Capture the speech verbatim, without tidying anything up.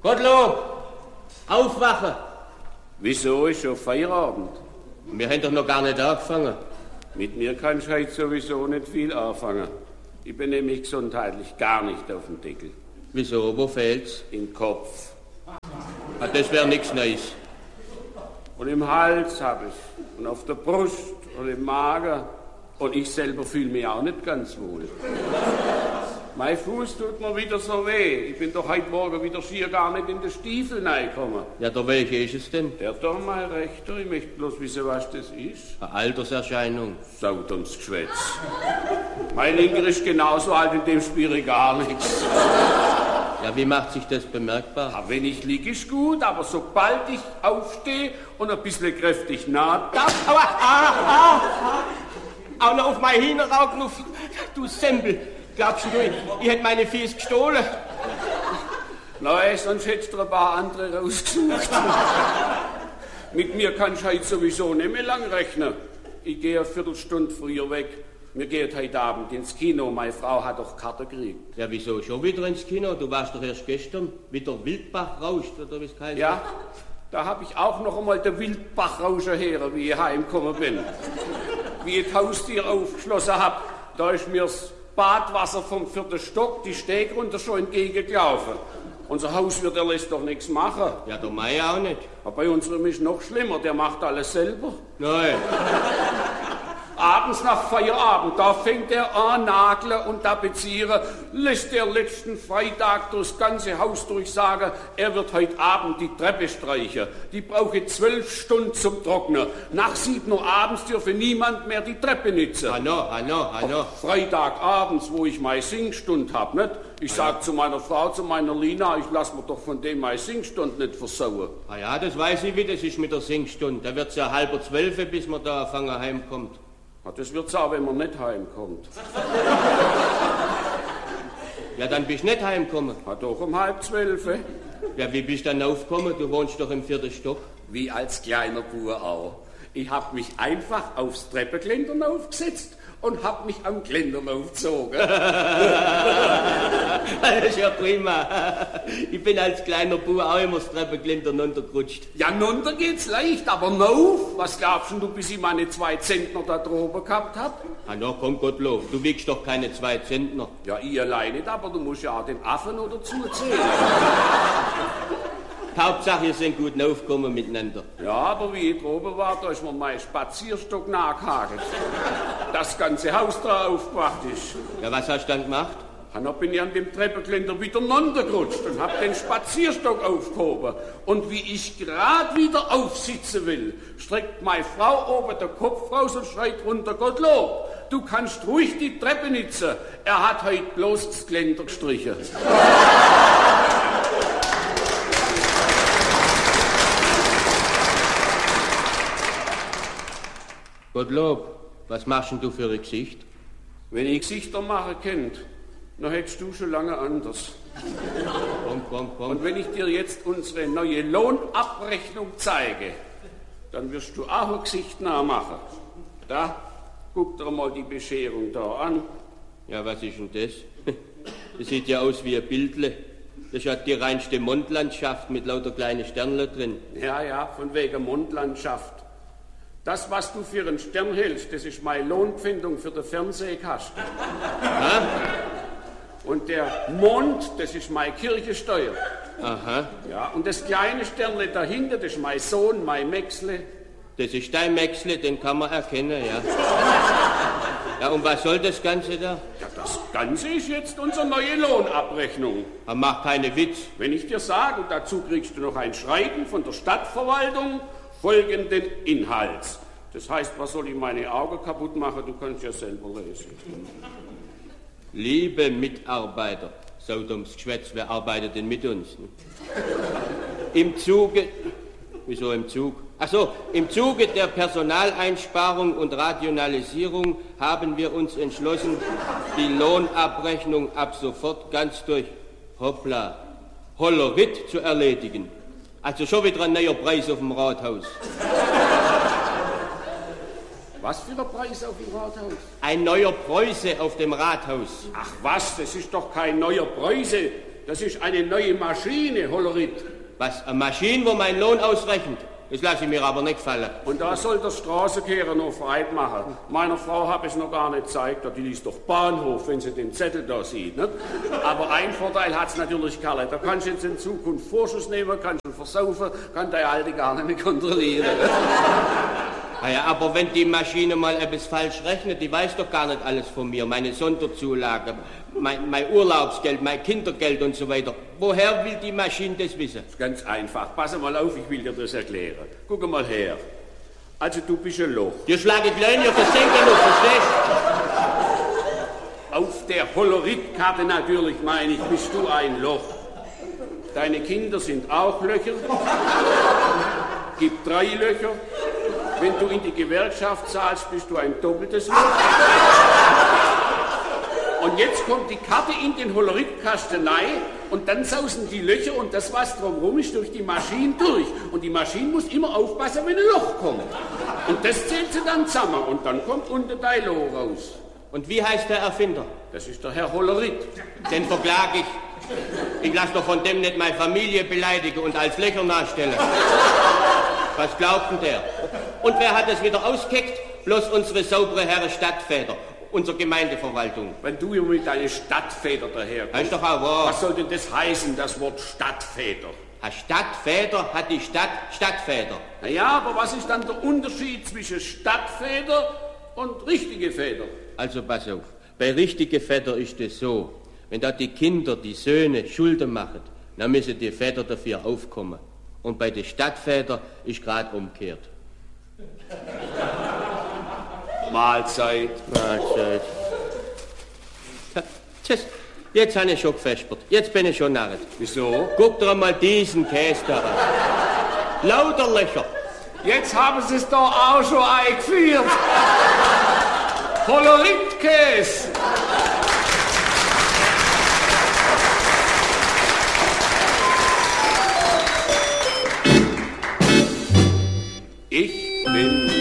Gottlob, aufwachen! Wieso ist schon Feierabend? Wir haben doch noch gar nicht angefangen. Mit mir kannst du heute sowieso nicht viel anfangen. Ich bin nämlich gesundheitlich gar nicht auf dem Deckel. Wieso? Wo fehlt's? Im Kopf. Ah, das wäre nichts Neues. Und im Hals habe ich. Und auf der Brust und im Magen. Und ich selber fühle mich auch nicht ganz wohl. Mein Fuß tut mir wieder so weh. Ich bin doch heute Morgen wieder schier gar nicht in den Stiefel reingekommen. Ja, der welche ist es denn? Der doch mal rechter. Ich möchte bloß wissen, was das ist. Eine Alterserscheinung. Saut ums Geschwätz. Mein Linker ist genauso alt, in dem spüre ich gar nichts. Ja, wie macht sich das bemerkbar? Ja, wenn ich liege, ist gut, aber sobald ich aufstehe und ein bisschen kräftig nah darf... Aua, ah, ah, ah. Auch noch auf mein Hühneraugen, du Sempel. Glaubst du, ich, ich hätte meine Fies gestohlen? Nein, sonst hättest du ein paar andere rausgesucht. Mit mir kannst du heute sowieso nicht mehr lang rechnen. Ich gehe eine Viertelstunde früher weg. Wir gehen heute Abend ins Kino. Meine Frau hat doch Karte gekriegt. Ja, wieso schon wieder ins Kino? Du warst doch erst gestern. Wieder Wildbach rauscht, oder wie es heißt? Ja, da habe ich auch noch einmal den Wildbach rauschen her, wie ich heimgekommen bin. Wie ich das Haustier aufgeschlossen habe, da ist mir das Badwasser vom vierten Stock die Steg runter schon entgegengelaufen. Unser Hauswirt, der lässt doch nichts machen. Ja, der Mai auch nicht. Aber bei unserem ist noch schlimmer, der macht alles selber. Nein. Abends nach Feierabend, da fängt er an, nageln und tapezieren, lässt der letzten Freitag durchs ganze Haus durchsagen, er wird heute Abend die Treppe streichen. Die brauche zwölf Stunden zum Trocknen. Nach sieben Uhr abends dürfe niemand mehr die Treppe nützen. Hanno, Hanno, Hanno. Freitagabends, wo ich meine Singstunde hab, nicht? Ich sag zu meiner Frau, zu meiner Lina, ich lass mir doch von dem meine Singstunde nicht versauen. Ah ja, das weiß ich, wie das ist mit der Singstunde. Da wird's ja halber zwölf, bis man da anfangen heimkommt. Ja, das wird's auch, wenn man nicht heimkommt. Ja, dann bist du nicht heimgekommen. Ja, doch um halb zwölf. Ja, wie bist du dann aufgekommen? Du wohnst doch im vierten Stock. Wie als kleiner Bub auch. Ich hab mich einfach aufs Treppengeländer aufgesetzt und hab mich am Geländer aufgezogen. Das ist ja prima. Ich bin als kleiner Bub auch immer das Treppengeländer runtergerutscht. Ja, runter geht's leicht, aber rauf? Was glaubst du, bis ich meine zwei Zentner da droben gehabt hab? Ah, na komm, Gottlob, du wiegst doch keine zwei Zentner. Ja, ich allein nicht, aber du musst ja auch den Affen noch dazu zählen. Hauptsache, ihr seid gut aufgekommen miteinander. Ja, aber wie ich droben war, da ist mir mein Spazierstock nachgehakt. Das ganze Haus da aufgewacht ist. Ja, was hast du dann gemacht? Und dann bin ich an dem Treppengeländer wieder runtergerutscht und hab den Spazierstock aufgehoben. Und wie ich gerade wieder aufsitzen will, streckt meine Frau oben den Kopf raus und schreit runter, Gottlob, du kannst ruhig die Treppe nützen. Er hat heute bloß das Geländer gestrichen. Gottlob, was machst denn du für ein Gesicht? Wenn ich Gesichter machen könnt, dann hättest du schon lange anders. Komm, komm, komm. Und wenn ich dir jetzt unsere neue Lohnabrechnung zeige, dann wirst du auch ein Gesicht nachmachen. Da, guck dir mal die Bescherung da an. Ja, was ist denn das? Das sieht ja aus wie ein Bildle. Das hat die reinste Mondlandschaft mit lauter kleinen Sternle drin. Ja, ja, von wegen Mondlandschaft. Das, was du für einen Stern hältst, das ist meine Lohnpfändung für den Fernsehkasten. Ha? Und der Mond, das ist meine Kirchensteuer. Aha. Ja, und das kleine Sternle dahinter, das ist mein Sohn, mein Mäxle. Das ist dein Mäxle, den kann man erkennen, ja. Ja, und was soll das Ganze da? Ja, das Ganze ist jetzt unsere neue Lohnabrechnung. Aber mach keine Witz. Wenn ich dir sage, dazu kriegst du noch ein Schreiben von der Stadtverwaltung, folgenden Inhalts. Das heißt, was soll ich meine Augen kaputt machen? Du kannst ja selber lesen. Liebe Mitarbeiter, Saudums Geschwätz, wer arbeitet denn mit uns? Ne? Im Zuge, wieso im Zug? Ach so, im Zuge der Personaleinsparung und Rationalisierung haben wir uns entschlossen, die Lohnabrechnung ab sofort ganz durch Hoppla, Hollerit zu erledigen. Also schon wieder ein neuer Preis auf dem Rathaus. Was für ein Preis auf dem Rathaus? Ein neuer Preuße auf dem Rathaus. Ach was, das ist doch kein neuer Preuße. Das ist eine neue Maschine, Hollerit. Was, eine Maschine, wo mein Lohn ausrechnet? Das lasse ich mir aber nicht gefallen. Und da soll der Straßenkehrer noch frei machen. Meiner Frau habe ich noch gar nicht gezeigt, die ist doch Bahnhof, wenn sie den Zettel da sieht. Ne? Aber ein Vorteil hat es natürlich, Karle. Da kannst du jetzt in Zukunft Vorschuss nehmen, kannst du versaufen, kann der Alte gar nicht mehr kontrollieren. Naja, aber wenn die Maschine mal etwas falsch rechnet, die weiß doch gar nicht alles von mir. Meine Sonderzulage, mein, mein Urlaubsgeld, mein Kindergeld und so weiter. Woher will die Maschine das wissen? Das ist ganz einfach. Pass mal auf, ich will dir das erklären. Guck mal her. Also du bist ein Loch. Du schlagst Löhne versenken noch, verstehst du? Auf der Holoritkarte natürlich, meine ich, bist du ein Loch. Deine Kinder sind auch Löcher. Gibt drei Löcher. Wenn du in die Gewerkschaft zahlst, bist du ein doppeltes Loch. Und jetzt kommt die Karte in den Holoritkasten rein und dann sausen die Löcher und das, was drumherum ist, durch die Maschine durch. Und die Maschine muss immer aufpassen, wenn ein Loch kommt. Und das zählt sie dann zusammen und dann kommt unter dein Loch raus. Und wie heißt der Erfinder? Das ist der Herr Hollerit. Den verklage ich. Ich lasse doch von dem nicht meine Familie beleidigen und als Löcher nachstellen. Was glaubt denn der? Und wer hat das wieder ausgekickt? Bloß unsere saubere Herren Stadtväter, unsere Gemeindeverwaltung. Wenn du hier mit deinen Stadtväter daherkommst, heißt doch auch wahr. Was soll denn das heißen, das Wort Stadtväter? Ein Stadtväter hat die Stadt Stadtväter. Na ja, aber was ist dann der Unterschied zwischen Stadtväter und richtige Väter? Also pass auf, bei richtigen Väter ist es so, wenn da die Kinder, die Söhne Schulden machen, dann müssen die Väter dafür aufkommen. Und bei den Stadtvätern ist gerade umgekehrt. Mahlzeit. Mahlzeit. Tschüss. Jetzt habe ich schon gefespert. Jetzt bin ich schon narret. Wieso? Guck dir mal diesen Käse da an. Lauter Löcher. Jetzt haben sie es doch auch schon eingeführt. Holoritkäse. Ich bin